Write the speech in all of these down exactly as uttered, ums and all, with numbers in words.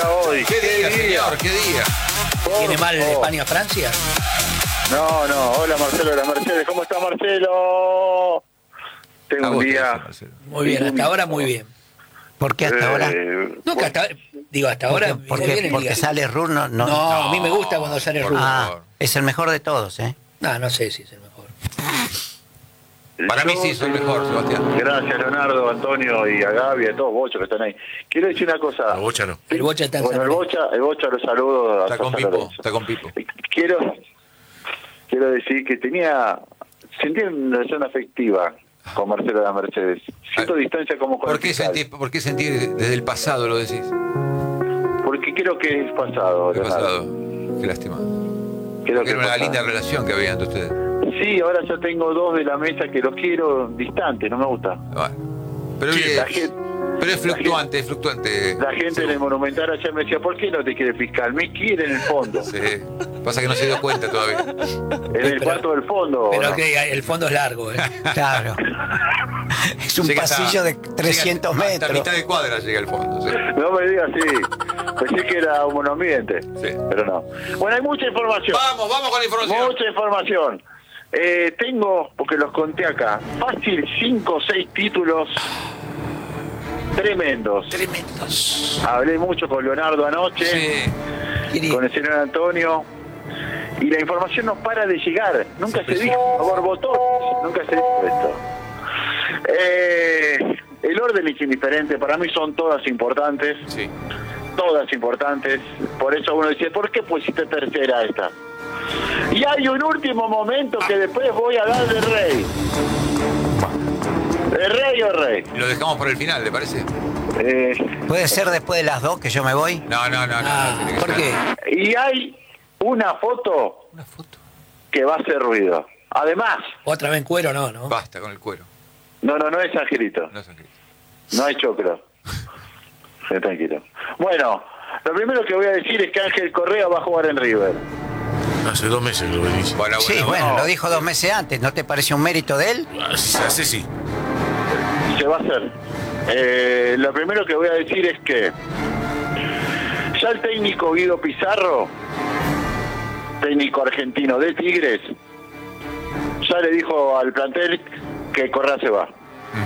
día hoy. ¿Qué día, señor? ¿Qué día? ¿Tiene mal Oh. España-Francia? No, no. Hola, Marcelo de la Mercedes. ¿Cómo está, Marcelo? Tengo A un vos te día... dice, Marcelo. Muy bien, hasta ahora muy bien. ¿Por qué hasta ahora? Eh, No, que hasta, digo, hasta ahora... Porque, porque, viene bien, porque diga. sale Ruhr, no, no. No, a mí me gusta cuando sale por Ruhr. favor. Ah, es el mejor de todos, ¿eh? No, no sé si es el mejor. Para mí yo sí soy tengo- mejor, Sebastián. Gracias, Leonardo, Antonio y a Gaby, a todos bochos que están ahí. Quiero decir una cosa. La bocha no. El Bocha está en Bueno, San el Lorenzo. Bocha, el Bocha lo saludo. Está hasta con San Pipo, Lorenzo. está con Pipo. Quiero, quiero decir que tenía, sentí una relación afectiva con Marcelo de la Mercedes. Siento Ah, distancia como con ¿Por el qué, fiscal, sentí, ¿Por qué sentir desde el pasado lo decís? porque creo que es pasado. El Leonardo. pasado. Qué lástima. Creo Porque que era es una pasado. linda relación que había entre ustedes. Sí, ahora ya tengo dos de la mesa que los quiero distantes, no me gusta. Bueno. Pero, Sí, es, la gente- pero es fluctuante, es fluctuante. La gente en el Monumental ayer me decía, ¿por qué no te quiere fiscal? Me quiere en el fondo, Sí. Pasa que no se dio cuenta todavía. en el Pero- cuarto del fondo. Pero ¿no? que el fondo es largo, ¿eh? Claro. Es un Llega hasta- pasillo de llega trescientos Hasta metros. mitad de cuadra llega al fondo. Sí. No me digas así. Pensé que era un monoambiente, Sí. pero no. Bueno, hay mucha información. Vamos, vamos con la información. Mucha información. Eh, tengo, porque los conté acá, fácil cinco o seis títulos tremendos. Tremendos. Hablé mucho con Leonardo anoche, Sí. con el señor Antonio, y la información no para de llegar. Nunca se dijo, a borbotones, nunca se dijo esto. Eh, el orden es indiferente, para mí son todas importantes, Sí. todas importantes. Por eso uno dice, ¿por qué pusiste tercera esta? Y hay un último momento que después voy a dar de rey. ¿De rey o rey? Lo dejamos por el final, ¿le parece? Eh, ¿Puede ser después de las dos que yo me voy? No, no, no. no, Ah, no tiene que ¿por ser. qué? y hay una foto Una foto. que va a hacer ruido. Además, Otra vez en cuero, no, ¿no? Basta con el cuero. no, no, no es Angelito. No es Angelito. No hay choclo. Sí, tranquilo. Bueno, lo primero que voy a decir es que Ángel Correa va a jugar en River. Hace dos meses que lo venís. Bueno, Sí, bueno, bueno, no. lo dijo dos meses antes. ¿No te pareció un mérito de él? Así se hace, sí. Se va a hacer. Eh, lo primero que voy a decir es que ya el técnico Guido Pizarro, técnico argentino de Tigres, ya le dijo al plantel que Correa se va.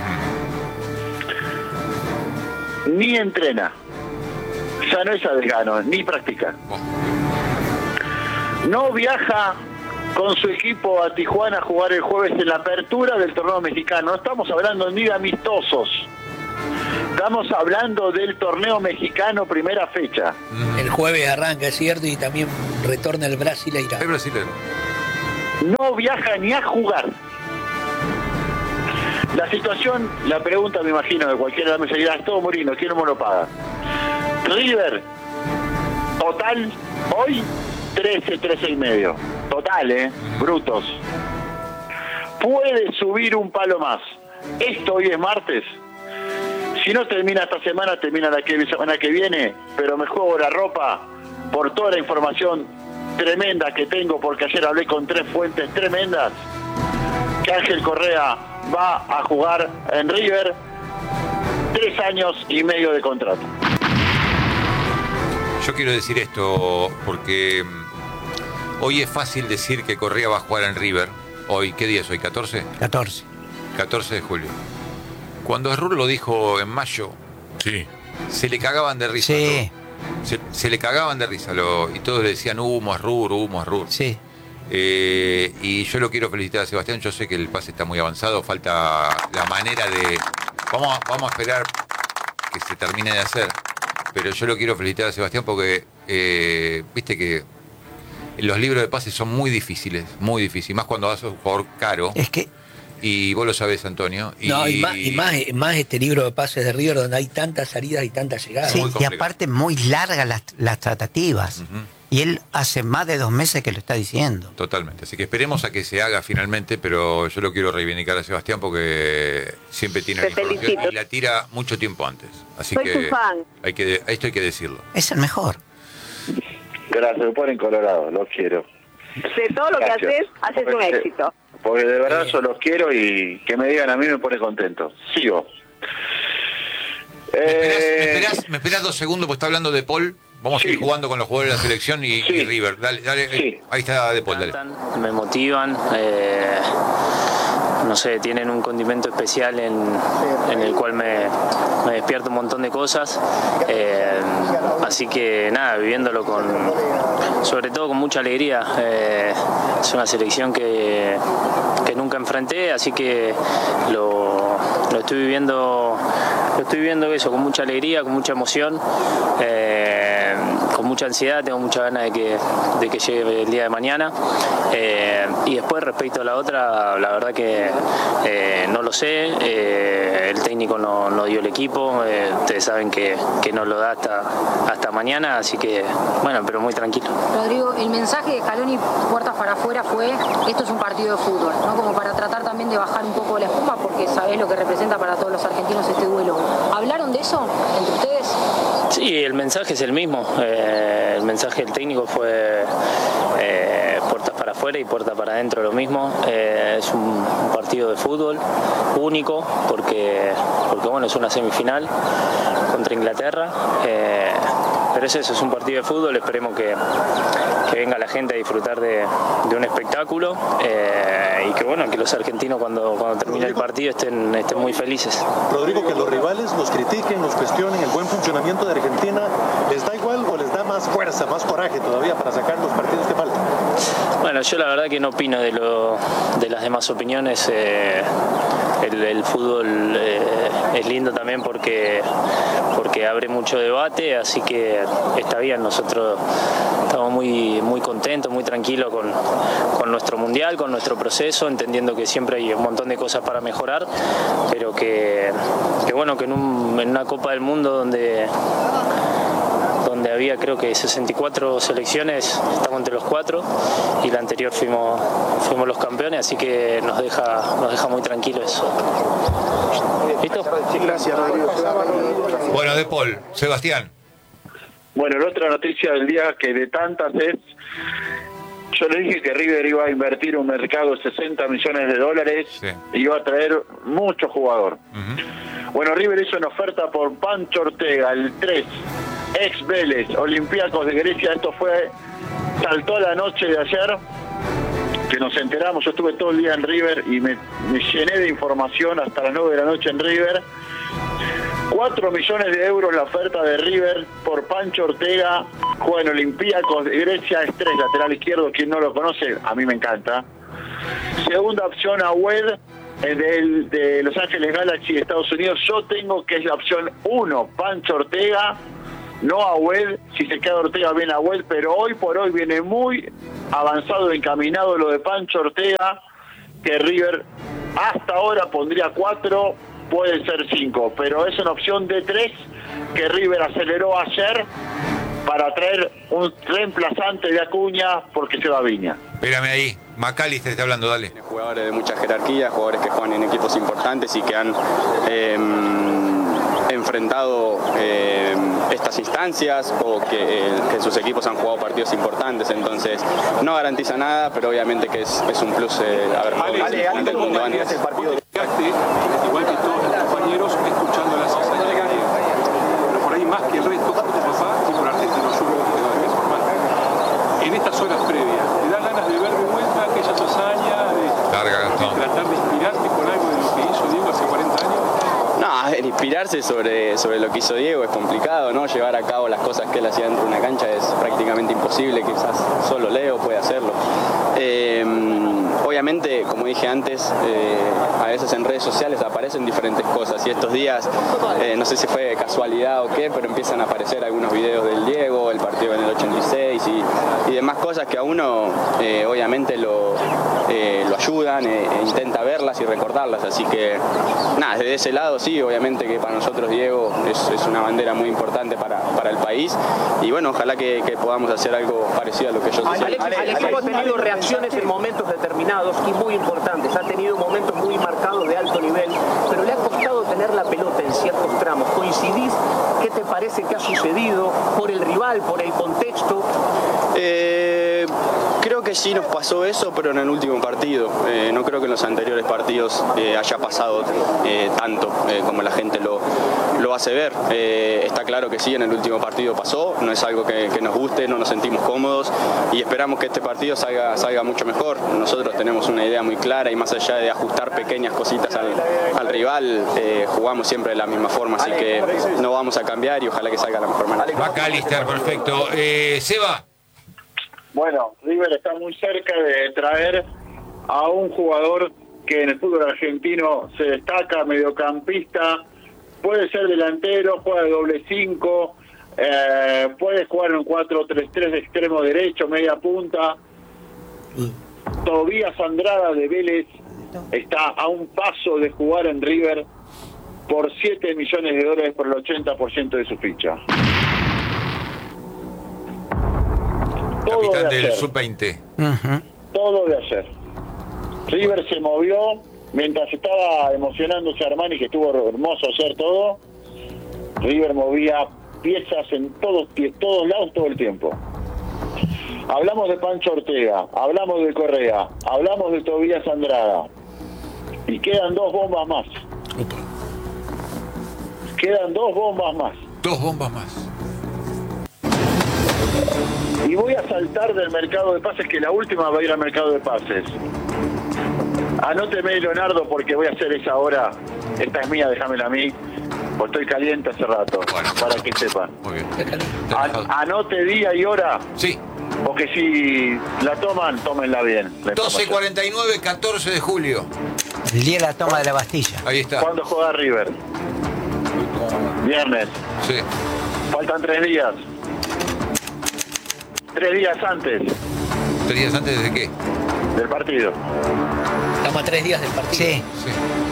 Ni entrena, ya no es a desgano, ni practica. No viaja con su equipo a Tijuana a jugar el jueves en la apertura del torneo mexicano. No estamos hablando ni de amistosos. Estamos hablando del torneo mexicano primera fecha. El jueves arranca, es cierto, y también retorna el Brasil a Es Irán. brasileño. No viaja ni a jugar. La situación, la pregunta me imagino de cualquiera de la mesa dirá, es todo Mourinho, ¿quién no me lo paga? River, total, hoy trece, trece y medio. Total, ¿eh? Brutos. Puede subir un palo más. Esto hoy es martes. Si no termina esta semana, termina la que, semana que viene, pero me juego la ropa por toda la información tremenda que tengo, porque ayer hablé con tres fuentes tremendas, que Ángel Correa va a jugar en River tres años y medio de contrato. Yo quiero decir esto porque mm, hoy es fácil decir que Correa va a jugar en River. Hoy, ¿qué día es hoy? ¿catorce? catorce. catorce de julio. Cuando Ruhr lo dijo en mayo, Sí. se le cagaban de risa. Sí, todo. Se, se le cagaban de risa lo, y todos le decían humo a Ruhr, humo a Ruhr. sí. Eh, y yo lo quiero felicitar a Sebastián. Yo sé que el pase está muy avanzado, falta la manera de... Vamos a, vamos a esperar que se termine de hacer. Pero yo lo quiero felicitar a Sebastián porque, eh, viste que los libros de pases son muy difíciles, muy difíciles. Más cuando vas a un jugador caro. Es que Y vos lo sabés, Antonio. Y, No, y más, y más, más este libro de pases de River donde hay tantas salidas y tantas llegadas. sí, muy y complicado. aparte muy largas las, las tratativas. Ujú. Y él hace más de dos meses que lo está diciendo. Totalmente. Así que esperemos a que se haga finalmente, pero yo lo quiero reivindicar a Sebastián porque siempre tiene la Te información felicito. y la tira mucho tiempo antes. Así Soy que tu fan. hay que esto hay que decirlo. Es el mejor. Gracias, me ponen colorado, los quiero. De todo lo que Gracias. haces, haces un Porque- éxito. Porque de verdad yo los quiero y que me digan a mí me pone contento. Sigo. ¿Me esperás, Eh, me esperás- me esperás dos segundos porque está hablando de Paul? Vamos Sí. a ir jugando con los jugadores de la selección y, Sí. y River. Dale, dale. Sí. Ahí está De Paul, dale. Me motivan, eh, no sé, tienen un condimento especial en, en el cual me, me despierta un montón de cosas, eh, así que nada, viviéndolo con, sobre todo con mucha alegría. Eh, es una selección que, que nunca enfrenté, así que lo, lo estoy viviendo, lo estoy viviendo eso con mucha alegría, con mucha emoción. Eh, con mucha ansiedad, tengo mucha ganas de que, de que llegue el día de mañana. Eh, y después respecto a la otra, la verdad que eh, no lo sé, eh, el técnico no, no dio el equipo, eh, ustedes saben que, que no lo da hasta, hasta mañana, así que bueno, pero muy tranquilo. Rodrigo, el mensaje de Scaloni puertas para afuera fue: esto es un partido de fútbol, ¿no? Como para tratar también de bajar un poco la espuma, porque sabés lo que representa para todos los argentinos este duelo. ¿Hablaron de eso entre ustedes? Sí, el mensaje es el mismo. Eh, el mensaje del técnico fue eh, puertas para afuera y puertas para adentro lo mismo. Eh, es un, un partido de fútbol único porque, porque bueno, es una semifinal contra Inglaterra. Eh, pero es eso, es un partido de fútbol. Esperemos que, que venga la gente a disfrutar de, de un espectáculo eh, y que bueno, que los argentinos cuando, cuando termine el partido estén, estén muy felices. Rodrigo, que los rivales nos critiquen, nos cuestionen el buen funcionamiento de Argentina, ¿les da igual o les da más fuerza, más coraje todavía para sacar los partidos que faltan? Bueno, yo la verdad que no opino de, lo, de las demás opiniones. Eh, el, el fútbol eh, es lindo también porque, porque abre mucho debate, así que está bien. Nosotros estamos muy, muy contentos, muy tranquilos con, con nuestro mundial, con nuestro proceso, entendiendo que siempre hay un montón de cosas para mejorar, pero que, que bueno, que en, un, en una Copa del Mundo donde donde había creo que sesenta y cuatro selecciones, estamos entre los cuatro y la anterior fuimos fuimos los campeones, así que nos deja nos deja muy tranquilos eso. ¿Listo? Gracias, Rodrigo. Bueno, De Paul, Sebastián. Bueno, la otra noticia del día, que de tantas es, yo le dije que River iba a invertir un mercado de sesenta millones de dólares Sí. y iba a traer mucho jugador. Ujú. Bueno, River hizo una oferta por Pancho Ortega, el tres, ex Vélez, Olympiacos de Grecia. Esto fue, saltó la noche de ayer, que nos enteramos. Yo estuve todo el día en River y me, me llené de información hasta las nueve de la noche en River. cuatro millones de euros la oferta de River por Pancho Ortega, juega en Olympiacos de Grecia, es tres, lateral izquierdo. Quien no lo conoce, a mí me encanta. Segunda opción, Agüed, eh, del, de Los Ángeles Galaxy de Estados Unidos. Yo tengo que es la opción uno, Pancho Ortega, no Agüed. Si se queda Ortega, viene Agüed, pero hoy por hoy viene muy avanzado, encaminado lo de Pancho Ortega, que River hasta ahora pondría cuatro, puede ser cinco, pero es una opción de tres que River aceleró ayer para traer un reemplazante de Acuña porque se va a Viña. Espérame ahí. McAllister está hablando, dale. Jugadores de mucha jerarquía, jugadores que juegan en equipos importantes y que han eh, enfrentado eh, estas instancias o que, eh, que sus equipos han jugado partidos importantes. Entonces no garantiza nada, pero obviamente que es, es un plus eh, haber jugado en el mundo antes. Igual que todos los compañeros, escuchando las hazañas de Diego. Pero por ahí más que el resto, por tu papá y por Argentino Junior, que te va a informar. En estas horas previas, ¿te da ganas de ver de vuelta aquellas hazañas, de, Larga, de Gastón. tratar de inspirarte con algo de lo que hizo Diego hace cuarenta años? No, a ver, inspirarse sobre, sobre lo que hizo Diego es complicado, ¿no? Llevar a cabo las cosas que él hacía dentro de una cancha es prácticamente imposible, quizás solo Leo puede hacerlo. Eh, obviamente, como dije antes, eh, a veces en redes sociales aparecen diferentes cosas y estos días, eh, no sé si fue casualidad o qué, pero empiezan a aparecer algunos videos del Diego, el partido en el ochenta y seis y, y demás cosas que a uno eh, obviamente lo, eh, lo ayudan e, e intenta verlas y recordarlas, así que nada, desde ese lado sí, obviamente que para nosotros Diego es, es una bandera muy importante para, para el país y bueno, ojalá que, que podamos hacer algo parecido a lo que yo decía. Alex, Alex, ha tenido reacciones en momentos determinados y muy importantes, ha tenido momentos muy marcados de alto nivel, pero le ha costado tener la pelota en ciertos tramos. ¿Coincidís? ¿Qué te parece que ha sucedido por el rival, por el contexto? Eh, creo que que sí nos pasó eso, pero en el último partido. Eh, no creo que en los anteriores partidos eh, haya pasado eh, tanto eh, como la gente lo, lo hace ver. Eh, está claro que sí, en el último partido pasó, no es algo que, que nos guste, no nos sentimos cómodos y esperamos que este partido salga, salga mucho mejor. Nosotros tenemos una idea muy clara y más allá de ajustar pequeñas cositas al, al rival, eh, jugamos siempre de la misma forma, así que no vamos a cambiar y ojalá que salga de la mejor manera. McAllister, perfecto. Eh, Seba. Bueno, River está muy cerca de traer a un jugador que en el fútbol argentino se destaca, mediocampista, puede ser delantero, juega de doble cinco, eh, puede jugar en un cuatro tres tres de extremo derecho, media punta. Tobías Andrada de Vélez está a un paso de jugar en River por siete millones de dólares por el ochenta por ciento de su ficha. Todo Capitán de del ayer. sub veinte. Ujú. Todo de ayer. River se movió mientras estaba emocionándose Armani, que estuvo hermoso ayer todo. River movía piezas en todos, todos lados todo el tiempo. Hablamos de Pancho Ortega, hablamos de Correa, hablamos de Tobías Andrada. Y quedan dos bombas más. Quedan dos bombas más. Dos bombas más. Y voy a saltar del mercado de pases, que la última va a ir al mercado de pases. Anóteme, Leonardo, porque voy a hacer esa hora. Esta es mía, déjamela a mí. Pues estoy caliente hace rato, bueno, para que sepan. Muy bien. An- anote día y hora. Sí. Porque si la toman, tómenla bien. la doce información. cuarenta y nueve, catorce de julio. El día de la toma de la Bastilla. Ahí está. ¿Cuándo juega River? Viernes. Sí. Faltan tres días. Tres días antes ¿Tres días antes de qué? del partido. Estamos a tres días del partido. Sí. Sí.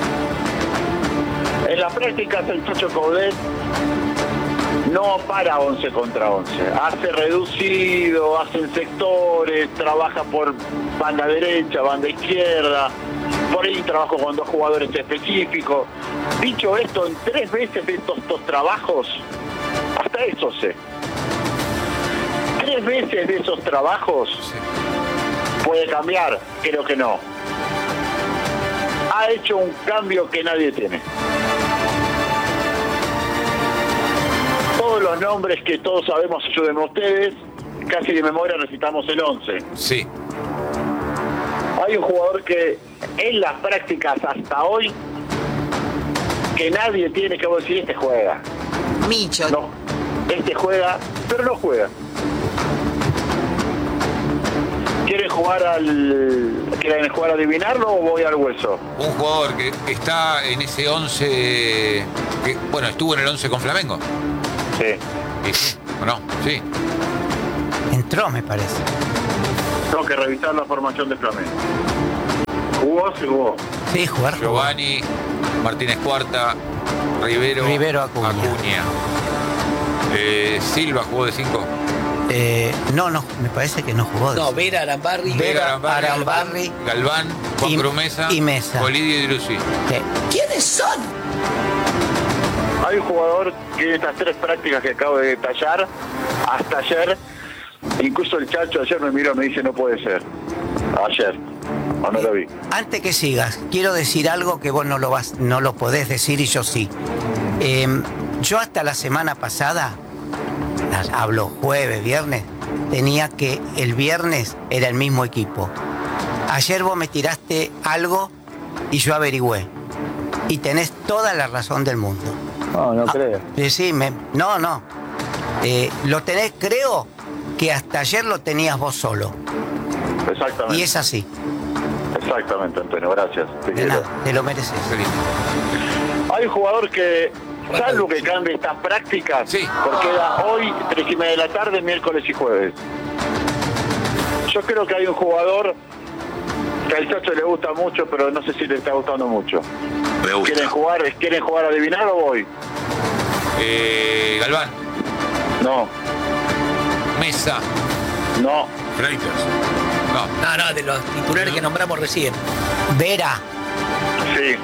En las prácticas el Chacho Coudet no para once contra once. Hace reducido, hace en sectores, trabaja por banda derecha, banda izquierda. Por ahí trabajo con dos jugadores específicos. Dicho esto, en tres veces de estos, estos trabajos, hasta eso sé. Tres veces de esos trabajos puede cambiar, creo que no. Ha hecho un cambio que nadie tiene. Todos los nombres que todos sabemos, ayúdenme ustedes, casi de memoria recitamos el once. Sí. Hay un jugador que en las prácticas hasta hoy, que nadie tiene que decir, este juega. Micho. No, este juega, pero no juega. ¿Quieren jugar al quieren jugar a adivinarlo o voy al hueso? Un jugador que está en ese once, que, bueno, estuvo en el once con Flamengo. Sí. ¿Y sí? ¿O no? Sí. Entró, me parece. Tengo que revisar la formación de Flamengo. ¿Jugó? Sí, jugó. Sí, jugar. jugó. Giovanni, Martínez Cuarta, Rivero, Rivero, Acuña. Acuña. Eh, Silva jugó de cinco. Eh, no, no, me parece que no jugó. de No, cinco. Vera Arambarri. Vera, Arambarri, Arambarri, Galván, Juan y- Cruz Mesa, y Mesa. Colidio y Drussi. Sí. ¿Quiénes son? Hay un jugador que en estas tres prácticas que acabo de detallar, hasta ayer, incluso el Chacho ayer me miró y me dice no puede ser. Ayer, cuando lo vi. Antes que sigas, quiero decir algo que vos no lo vas, no lo podés decir y yo sí. Eh, yo hasta la semana pasada, las- hablo jueves, viernes, tenía que el viernes era el mismo equipo. Ayer vos me tiraste algo y yo averigüé. Y tenés toda la razón del mundo. No, no creo. Eh, sí, me- no, no. Eh, lo tenés, creo que hasta ayer lo tenías vos solo. Exactamente. Y es así. Exactamente, Antonio, gracias. Te De quiero. nada, te lo mereces. Hay un jugador que, salvo que cambie estas prácticas, Sí. porque era hoy, tres y media de la tarde, miércoles y jueves. Yo creo que hay un jugador que al Chacho le gusta mucho, pero no sé si le está gustando mucho. Me gusta. ¿Quieren jugar, ¿quieren jugar a adivinar o voy? Eh, Galván, No, Mesa, no. Freitas. no, No, no, de los titulares que nombramos recién. Vera, Sí.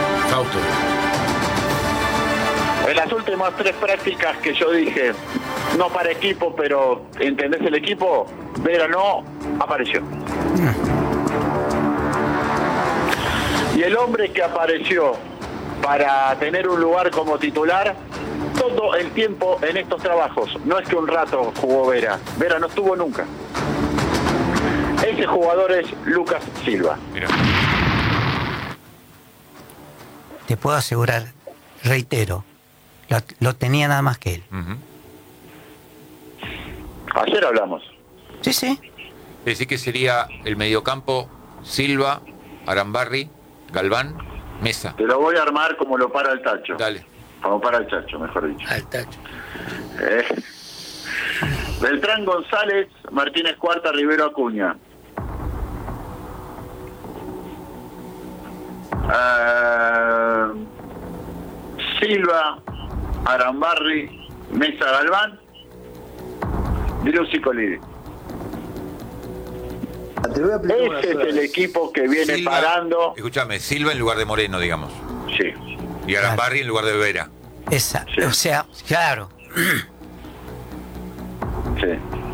Fausto. En las últimas tres prácticas que yo dije, no para equipo, pero ¿entendés el equipo? Vera no apareció. Y el hombre que apareció para tener un lugar como titular todo el tiempo en estos trabajos, no es que un rato jugó Vera, Vera no estuvo nunca. Ese jugador es Lucas Silva. Mira. Te puedo asegurar, reitero, lo, lo tenía nada más que él. Uh-huh. Ayer hablamos. Sí, sí. Es decir, que sería el mediocampo Silva, Arambarri, Galván, Mesa. Te lo voy a armar como lo para el Tacho. Dale. Como para el Chacho, mejor dicho. Al Tacho. Eh. Beltrán González, Martínez Cuarta, Rivero Acuña. Uh, Silva, Arambarri, Mesa, Galván, Driussi, Colini. Ese es el equipo que viene Silva, parando. Escúchame, Silva en lugar de Moreno, digamos. Sí. Y Arambarri en lugar de Vera. Esa, Sí. o sea, claro. Sí.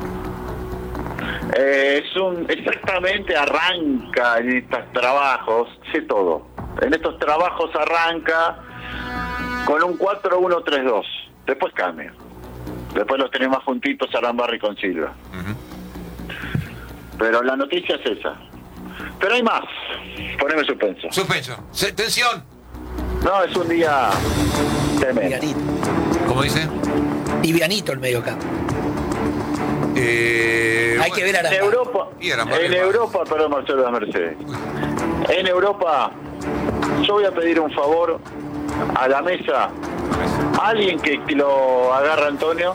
Eh, es un, exactamente arranca en estos trabajos, sé todo. En estos trabajos arranca con un cuatro uno tres dos. Después cambia. Después los tenemos juntitos Arambarri con Silva. Uh-huh. Pero la noticia es esa. Pero hay más. Poneme suspenso. Suspenso. Se- Tensión. No, es un día tremendo. Livianito. ¿Cómo dice? Livianito el mediocampo. Eh, Hay bueno, que ver a En Arambarri. Europa, Y Arambarri en va. Europa, perdón, Marcelo de Mercedes. En Europa, yo voy a pedir un favor a la mesa. Alguien que lo agarra Antonio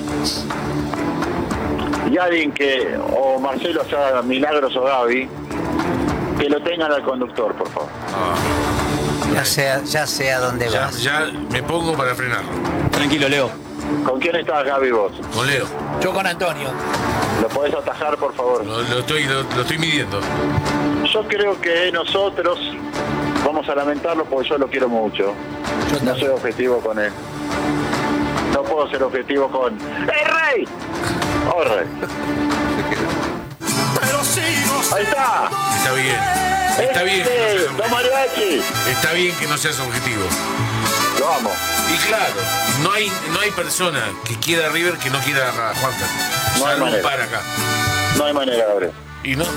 y alguien que, o Marcelo haga milagros o Gaby, que lo tengan al conductor, por favor. Ya sé, ya sé a dónde Ya, vas. ya me pongo para frenarlo. Tranquilo, Leo. ¿Con quién estás, Gaby, vos? Con Leo. Yo con Antonio. ¿Lo podés atajar, por favor? Lo, lo estoy, lo, lo estoy midiendo. Yo creo que nosotros vamos a lamentarlo porque yo lo quiero mucho. Yo No soy objetivo con él. No puedo ser objetivo con... ¡El rey! ¡Oh, rey! Ahí está. Está bien. Está bien que no Este, seas Don objetivo. Mariachi. Está bien que no seas objetivo. Lo amo. Y claro, no hay, no hay persona que quiera a River que no quiera a Juanca. No hay Salvo un manera. par acá. No hay manera, Gabriel. Y no.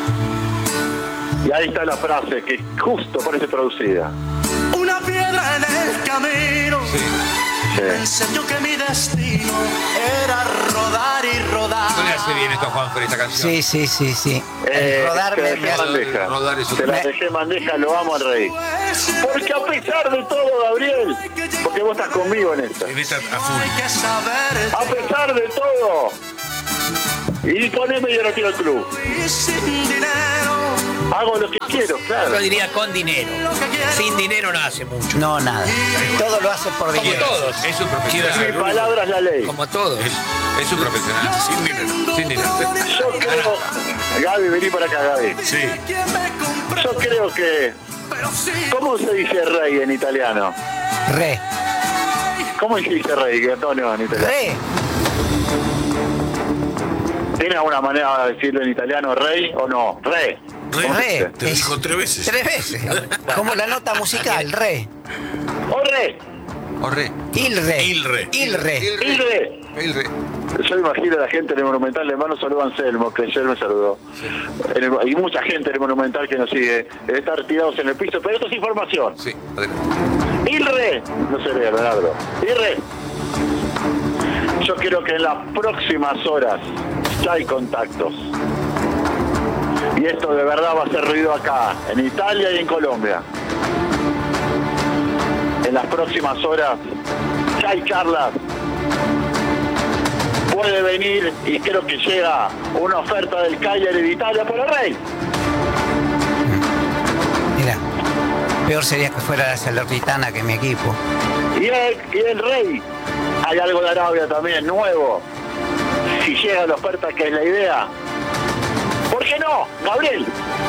Y ahí está la frase que justo parece producida. Una piedra en el camino me Sí. enseñó que mi destino era rodar y rodar. No le hace bien esto a Juanfer esta canción. Sí, sí, sí, sí. Eh, El rodarme te me dejé hace- bandeja. Rodar es Te la Me- dejé en bandeja, lo amo al rey. Porque a pesar de todo, Gabriel, porque vos estás conmigo en esta. En esta a full. Hay que saber A pesar de todo. Y poneme yo no quiero el club. y sin dinero. Hago lo que quiero, claro. Yo diría con dinero. Sin dinero no hace mucho. No, nada. Todo lo hace por Como dinero. todos. Es un Quiero profesional. Mi palabra es la ley. Como todos. Es, es un profesional. Sin dinero. Sin dinero. Yo creo... Gaby, vení para acá, Gaby. Sí. Yo creo que... ¿Cómo se dice rey en italiano? Re, ¿Cómo se dice rey, Antonio, en italiano? re. ¿Tiene alguna manera de decirlo en italiano, rey o no? Re. ¿Cómo se Re. dice? Te dijo tres veces. Tres veces. Como la nota musical, re. O re. O re. Il re. Il re. Il re. Il re. El re. Yo imagino a la gente en el Monumental, le mando un saludo a Anselmo, que ayer me saludó. En el- y mucha gente en el Monumental que nos sigue. Debe estar tirados en el piso, pero esto es información. Sí, adelante. Il re. No se ve, Leonardo. Il re. Yo creo que en las próximas horas ya hay contactos. Y esto de verdad va a hacer ruido acá, en Italia y en Colombia. En las próximas horas ya hay charlas. Puede venir y creo que llega una oferta del Cagliari de Italia por el Rey. Mira, peor sería que fuera la Salernitana que mi equipo. Y el, y el Rey, hay algo de Arabia también, nuevo. Si llega la oferta, que es la idea. ¿Por qué no, Gabriel?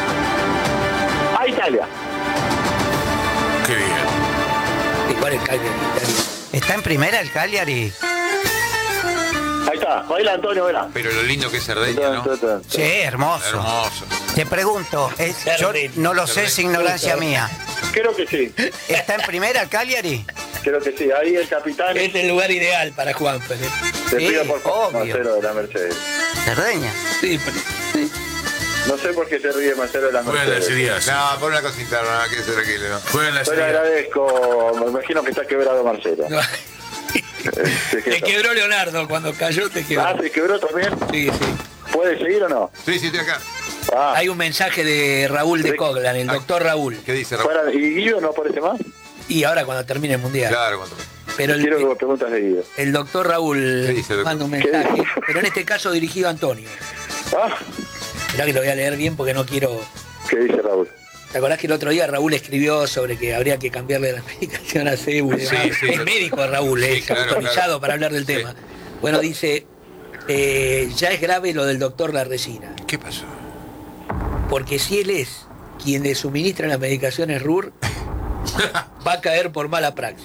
A Italia. Qué bien. Igual el Cagliari de Italia. ¿Está en primera el Cagliari? baila, baila Antonio, verá. Pero lo lindo que es Cerdeña, ¿no? Sí, hermoso. Hermoso. Te pregunto, es- yo no lo sé, es ignorancia mía. Creo que sí, ¿Está en primera el Cagliari? creo que sí. Ahí el capitán Es el lugar ideal para Juan Pérez. te sí, pide por favor, obvio. Marcelo de la Mercedes. Cerdeña. Sí, pero- sí. No sé por qué se ríe Marcelo de la Juega en la Mercedes. Serie A, sí. No, pon una cosita, no, que se tranquilo. ¿no? Juega en la Yo le Serie A. agradezco, me imagino que está quebrado Marcelo. No. Eh, se Te quedó. quebró Leonardo cuando cayó, te quebró. Ah, ¿se quebró también? Sí, sí. ¿Puede seguir o no? Sí, sí, estoy acá. Ah, Hay un mensaje de Raúl de Sí. Coglan, el doctor Raúl. ¿Qué dice Raúl? fuera- ¿y Guido no aparece más? Y ahora cuando termine el mundial. Claro, cuando... Pero el, Quiero que me preguntas de Guido. el doctor Raúl ¿Qué dice, doctor? manda un ¿Qué mensaje, dice? pero en este caso dirigido a Antonio. Ah, Mirá que lo voy a leer bien porque no quiero. ¿qué dice Raúl? ¿Te acordás que el otro día Raúl escribió sobre que habría que cambiarle la medicación a Cebu? y Sí, demás? sí, es lo- médico Raúl, Sí, es claro, autorizado claro. para hablar del Sí. tema. Bueno, dice, eh, ya es grave lo del doctor La Resina, ¿Qué pasó? porque si él es quien le suministra las medicaciones R U R, va a caer por mala praxis.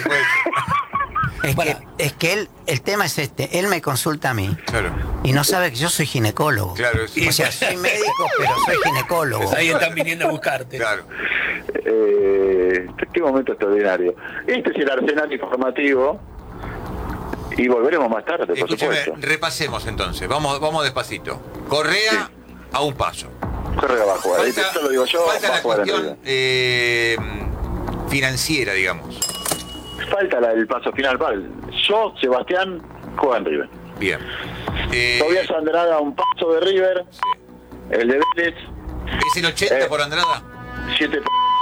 Es Para. que, es que él, el tema es este, él me consulta a mí Claro, y no sabe que yo soy ginecólogo. claro, sí. O sea, soy médico, pero soy ginecólogo. Ahí están viniendo a buscarte. Claro. Eh, qué momento extraordinario. Este es el arsenal informativo y volveremos más tarde, por Escúcheme, supuesto. repasemos entonces. Vamos, vamos despacito. Correa a un paso. Correa va a jugar. Falta, Esto lo digo yo, falta va a la jugar en cuestión realidad. eh, financiera, digamos. Falta la- el paso final. Vale. Yo, Sebastián, juega en River. Bien. Eh, Tobias Andrada, un paso de River. sí. El de Vélez, ¿Es el ochenta Eh. por Andrada? siete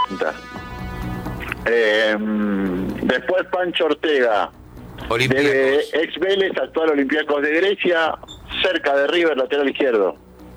eh, Después Pancho Ortega, de Olímpicos. ex Vélez, actual Olympiacos de Grecia, cerca de River, lateral izquierdo.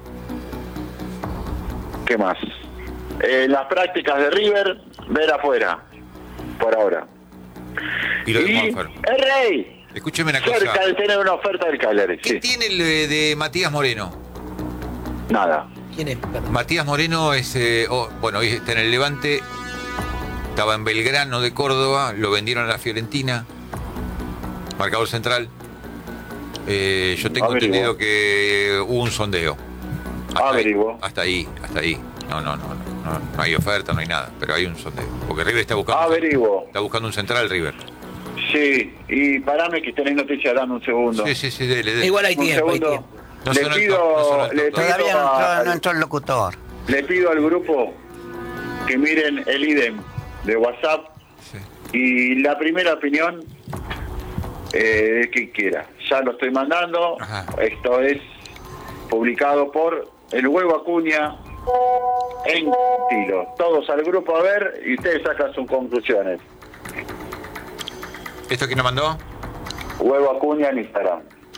¿Qué más? En las prácticas de River, ver afuera, por ahora. Y lo de Y Monfort. el Rey, Escúcheme una cerca cosa. de tener una oferta del Cagliari. ¿Qué Sí, tiene el de, de Matías Moreno? nada. ¿Quién es? Perdón. Matías Moreno es, eh, oh, bueno, hoy está en el Levante, estaba en Belgrano de Córdoba, lo vendieron a la Fiorentina, marcador central. Eh, yo tengo Averiguo. entendido que hubo un sondeo. Hasta ahí, Averiguo. hasta ahí, hasta ahí. No, no, no, no, no, no hay oferta, no hay nada, pero hay un sondeo. Porque River está buscando, Averiguo. está buscando un central, River. Sí, y parame que tenés noticias, dame un segundo. Sí, sí, sí, dele, dele. Igual hay Un tiempo, hay segundo. tiempo. No le, sonó el pido, top, no sonó el le, top. pido Todavía no entró, a- no entró el locutor. le pido al grupo que miren el idem de WhatsApp Sí. y la primera opinión eh, de quien quiera. Ya lo estoy mandando. Ajá. Esto es publicado por el Huevo Acuña en estilo. Todos al grupo a ver y ustedes sacan sus conclusiones. ¿Esto quién lo mandó? Huevo Acuña en Instagram.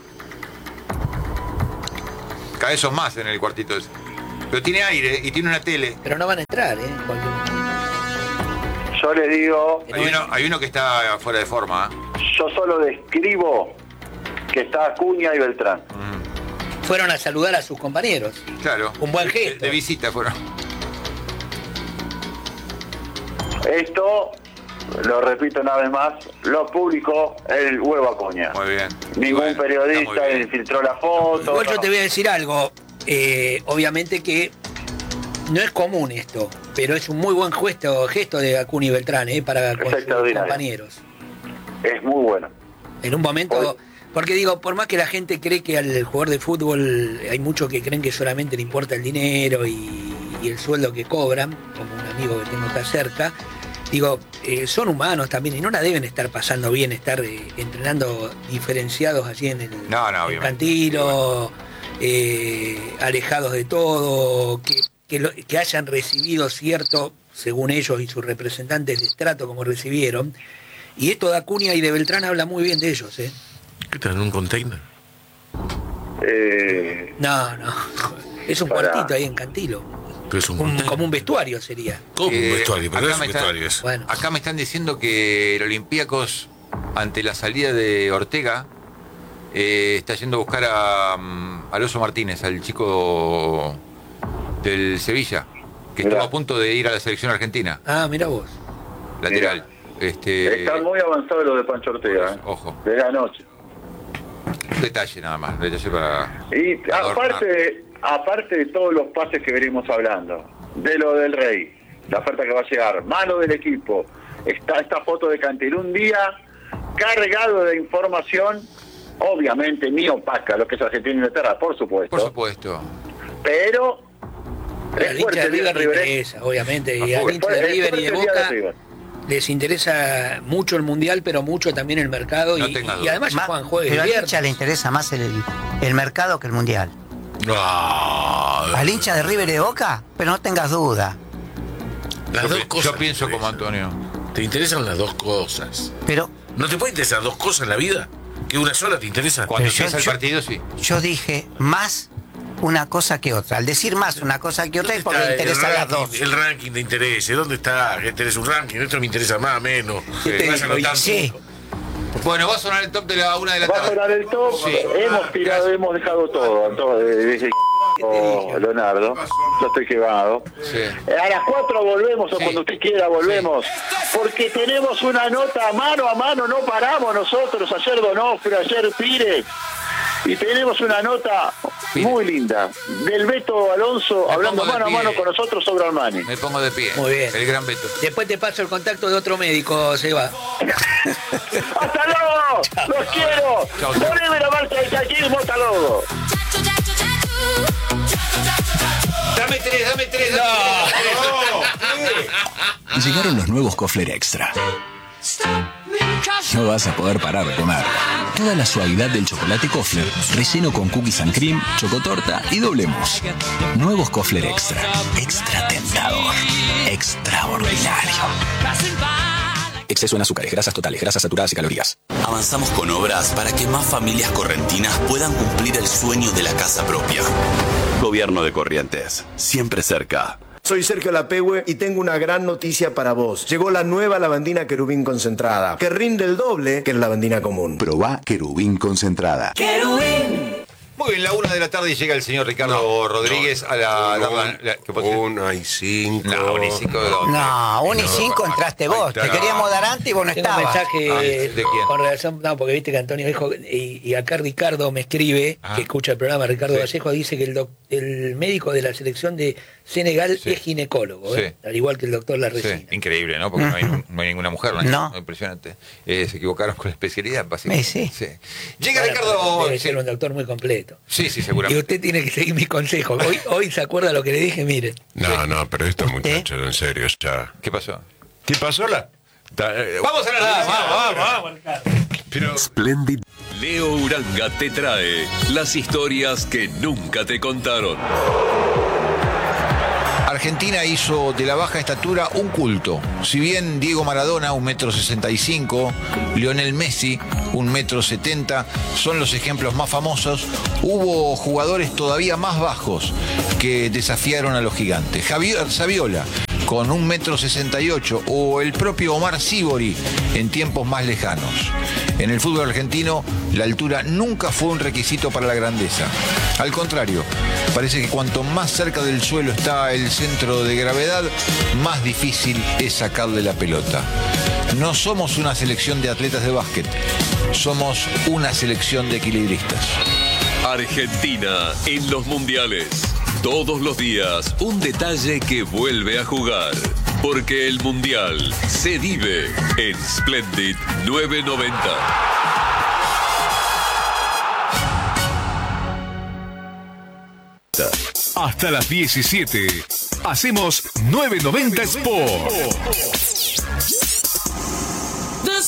Cada vez son más en el cuartito ese. Pero tiene aire y tiene una tele. Pero no van a entrar, ¿eh? En cualquier momento. Yo les digo, Hay uno, hay uno que está fuera de forma. ¿eh? yo solo describo que está Acuña y Beltrán. Fueron a saludar a sus compañeros. Claro. Un buen De, gesto. de visita fueron. Esto, lo repito una vez más, lo publicó el Huevo Acuña. Muy bien. Ningún Bueno, está periodista muy bien. filtró la foto. Igual yo no. te voy a decir algo. Eh, obviamente que no es común esto, pero es un muy buen gesto, gesto de Acuña y Beltrán, ¿eh? Para con sus extraordinario. compañeros. Es muy bueno. En un momento, porque digo, por más que la gente cree que al jugador de fútbol hay muchos que creen que solamente le importa el dinero y, y el sueldo que cobran, como un amigo que tengo acá cerca, digo, eh, son humanos también y no la deben estar pasando bien, estar eh, entrenando diferenciados allí en el, No, no, en obviamente. Cantilo, eh, alejados de todo, que, que, lo- que hayan recibido cierto, según ellos y sus representantes, destrato como recibieron. Y esto de Acuña y de Beltrán habla muy bien de ellos, ¿eh? ¿Qué tal? ¿En un container? Eh, No, no. Es un Para- cuartito ahí en Cantilo. Pero es un Un- container. como un vestuario sería. ¿Cómo Eh, un vestuario? Pero acá es me un está- vestuario eso. Bueno, Acá me están diciendo que el Olympiacos, ante la salida de Ortega, eh, está yendo a buscar a, mm, al Oso Martínez, al chico del Sevilla, que Mirá. estuvo a punto de ir a la selección argentina, ah, mira vos. lateral. Este, está muy avanzado lo de Pancho Ortega. ¿eh? Ojo. De la noche. Un detalle nada más, un detalle para... Y adornar. aparte, aparte de todos los pases que venimos hablando, de lo del Rey, la oferta que va a llegar, mano del equipo, está esta foto de Cantil, un día cargado de información, obviamente ni opaca, lo que es Argentina y Inglaterra, por supuesto. Por supuesto. Pero... Pero al hincha de River le interesa, obviamente, y al hincha de River y de Boca les interesa mucho el Mundial, pero mucho también el mercado, no y, y además se juegan jueves. Pero al hincha le interesa más el, el mercado que el Mundial. No. Al hincha de River y de Boca, pero no tengas duda. Las yo, dos cosas. Yo pienso como Antonio. Te interesan las dos cosas. Pero... ¿No te puede interesar dos cosas en la vida? ¿Que una sola te interesa? Cuando empieza el partido, sí. Yo dije más una cosa que otra. Al decir más una cosa que otra es porque me interesan las dos. El ranking de intereses, ¿dónde está? ¿Qué tenés un ranking? Esto me interesa más, menos. Sí. Sí. Bueno, va a sonar el top de la una de la tarde. Va a sonar el top, sí. Hemos tirado, hemos dejado todo, todo desde oh, Leonardo, yo estoy quemado. Sí. A las cuatro volvemos, o sí. cuando usted quiera volvemos, sí. porque tenemos una nota mano a mano, no paramos nosotros, ayer Donofre, ayer Pires, y tenemos una nota muy linda del Beto Alonso, me hablando mano a mano con nosotros sobre Armani. Me pongo de pie. Muy bien. El gran Beto. Después te paso el contacto de otro médico, Seba. ¡Hasta luego! Chau, ¡los chau, quiero! ¡Poneme la marcha de Chaquismo! ¡Hasta luego! Dame tres, dame tres. No. No. Llegaron los nuevos Kofler Extra. No vas a poder parar de comer. Toda la suavidad del chocolate Kofler, relleno con cookies and cream, chocotorta y doble mousse. Nuevos Kofler Extra. Extra tentador. Extraordinario. Exceso en azúcares, grasas totales, grasas saturadas y calorías. Avanzamos con obras para que más familias correntinas puedan cumplir el sueño de la casa propia. Gobierno de Corrientes, siempre cerca. Soy Sergio Lapehue y tengo una gran noticia para vos. Llegó la nueva lavandina Querubín concentrada, que rinde el doble que la lavandina común. Probá Querubín concentrada. ¡Querubín! Muy bien, la una de la tarde y llega el señor Ricardo no, Rodríguez no, a la... No, la, la ¿qué una y cinco. No, una y cinco de dónde. No, una y cinco entraste vos. Te queríamos dar antes y vos no Tengo estabas. un mensaje ah, ¿de quién? con relación... No, porque viste que Antonio dijo... Y, y acá Ricardo me escribe, ah. que escucha el programa, Ricardo sí. Vallejo, dice que el, doc, el médico de la selección de Senegal sí. es ginecólogo, ¿eh? Sí. Al igual que el doctor Larresina. Sí. Increíble, ¿no? Porque no, hay, no hay ninguna mujer, ¿no? No. no impresionante. Eh, se equivocaron con la especialidad, básicamente. Sí, sí. Llega bueno, Ricardo... Debe ser un doctor muy completo. Sí, sí, seguro. Y usted tiene que seguir mis consejos. Hoy, hoy se acuerda lo que le dije, mire. No, no, pero esto muchachos, en serio, ya. ¿Qué pasó? ¿Qué pasó la? Vamos a la nada, vamos, vamos, vamos. Pero... Splendid. Leo Uranga te trae las historias que nunca te contaron. Argentina hizo de la baja estatura un culto. Si bien Diego Maradona, un metro sesenta y cinco, Lionel Messi, un metro setenta, son los ejemplos más famosos, hubo jugadores todavía más bajos que desafiaron a los gigantes. Javier Saviola, con un metro sesenta y ocho, o el propio Omar Sibori en tiempos más lejanos. En el fútbol argentino, la altura nunca fue un requisito para la grandeza. Al contrario, parece que cuanto más cerca del suelo está el centro de gravedad, más difícil es sacarle la pelota. No somos una selección de atletas de básquet, somos una selección de equilibristas. Argentina en los mundiales. Todos los días, un detalle que vuelve a jugar. Porque el Mundial se vive en Splendid novecientos noventa. Hasta las diecisiete, hacemos novecientos noventa Sport.